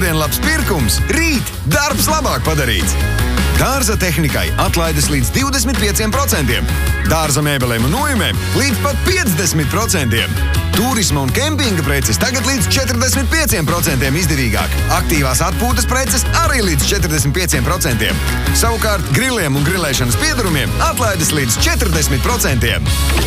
Šodien labs pirkums, rīt darbs labāk padarīts. Dārza tehnikai atlaides līdz 25%, dārza mēbelēm un nojumēm līdz pat 50%. Turisma un kempinga preces tagad līdz 45% izdevīgāk. Aktīvās atpūtas preces arī līdz 45%. Savukārt griliem un grilēšanas piedarumiem atlaides līdz 40%.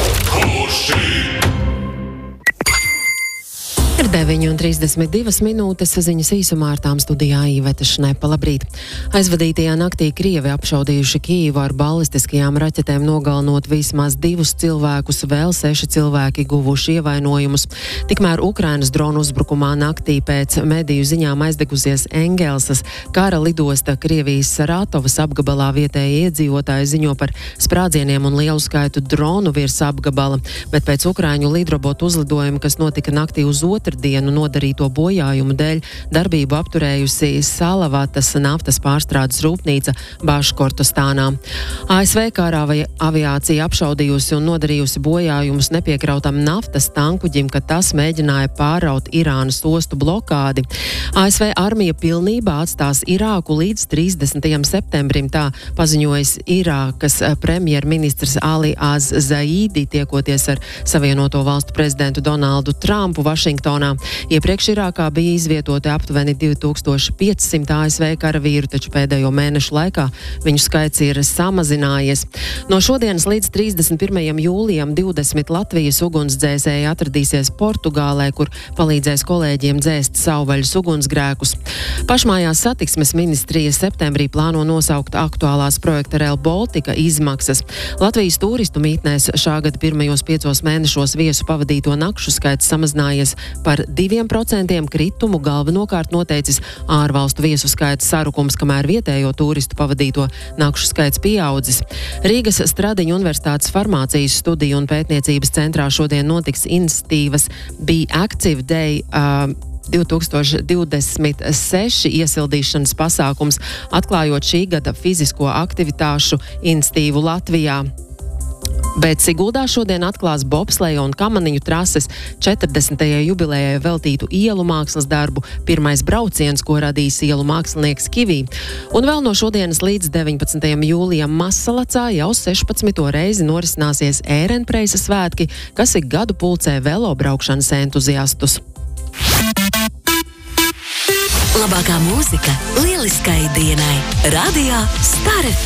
Ir 9:32 minūtes, ziņas īsumā ar tām studijā Īveta Šnepa. Labrīt! Aizvadītajā naktī Krievi apšaudījuši Kijivu ar balistiskajām raķetēm, nogalinot vismaz 2 cilvēkus, vēl 6 cilvēki guvuši ievainojumus. Tikmēr Ukrainas dronu uzbrukumā naktī pēc mediju ziņām aizdegusies Engelsas kara lidosta Krievijas Sarātovas apgabalā. Vietēji iedzīvotāji ziņo par sprādzieniem un lielu skaitu dronu virs apgabala, bet pēc ukraiņu lidrobotu uzlidojuma, kas notika naktī uz otrdienu nodarīto bojājumu dēļ, darbību apturējusi Salavatas naftas pārstrādes rūpnīca Baškortostānā. ASV kara aviācija apšaudījusi un nodarījusi bojājumus nepiekrautam naftas tankuģim, kad tas mēģināja pāraut Irānas ostu blokādi. ASV armija pilnībā atstās Irāku līdz 30. septembrim, tā paziņojis Irākas premjerministrs Ali Az-Zaidi, tiekoties ar Savienoto valstu prezidentu Donaldu Trumpu Vašingtonā. Iepriekš Irākā bija izvietoti aptuveni 2500 ASV karavīru, taču pēdējo mēnešu laikā viņu skaits ir samazinājies. No šodienas līdz 31. jūlijam 20 Latvijas ugunsdzēsēji atradīsies Portugālē, kur palīdzēs kolēģiem dzēst savvaļas ugunsgrēkus. Pašmājās satiksmes ministrija septembrī plāno nosaukt aktuālās projekta Rail Baltica izmaksas. Latvijas turistu mītnēs šā gada pirmajos 5 mēnešos viesu pavadīto nakšu skaits samazinājies par 2%, kritumu galvenokārt noteicis ārvalstu viesu skaita sarukums, kamēr vietējo turistu pavadīto nakšu skaits pieaudzis. Rīgas Stradiņu Universitātes farmācijas studiju un pētniecības centrā šodien notiks iniciatīvas Be Active Day 2026 iesildīšanas pasākums, atklājot šī gada fizisko aktivitāšu iniciatīvu Latvijā. Bet Siguldā šodien atklās bobsleja un kamaniņu trases 40. jubilejai veltītu ielu mākslas darbu Pirmais brauciens, ko radīs ielu mākslinieks Kivī. Un vēl no šodienas līdz 19. jūlijam Masalacā jau 16. reizi norisināsies ērenpreisa svētki, kas ik gadu pulcē velobraukšanas entuziastus. Labākā mūzika lieliskai dienai. Radio Star FM.